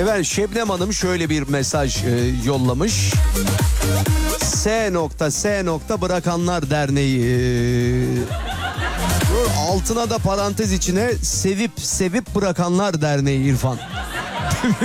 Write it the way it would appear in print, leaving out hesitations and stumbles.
Evet, Şebnem Hanım şöyle bir mesaj yollamış. S. Bırakanlar Derneği. Altına da parantez içine sevip bırakanlar derneği İrfan.